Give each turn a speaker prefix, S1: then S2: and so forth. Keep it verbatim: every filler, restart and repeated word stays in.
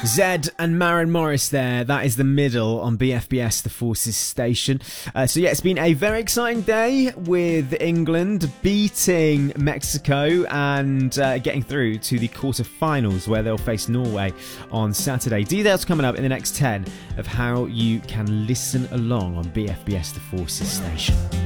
S1: Zed and Maren Morris there. That is the middle on B F B S, the Forces station. Uh, so yeah, it's been a very exciting day with England beating Mexico and uh, getting through to the quarterfinals where they'll face Norway on Saturday. Details coming up in the next ten of how you can listen along on B F B S, the Forces station.